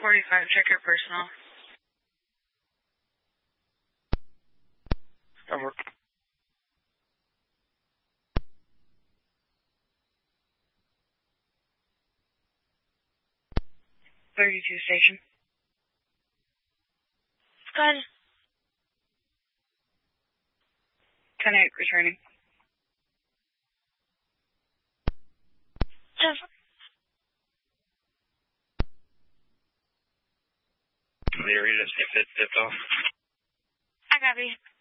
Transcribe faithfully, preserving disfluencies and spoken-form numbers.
forty-five, check your personal. Over. thirty-two station. Good. ten eight, returning. Jeff. The area just get tipped off. I copy.